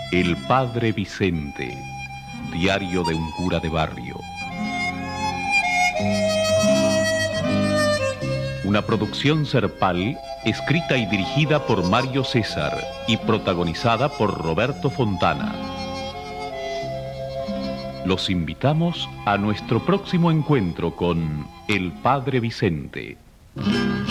El Padre Vicente, diario de un cura de barrio. Una producción Serpal, escrita y dirigida por Mario César y protagonizada por Roberto Fontana. Los invitamos a nuestro próximo encuentro con El Padre Vicente.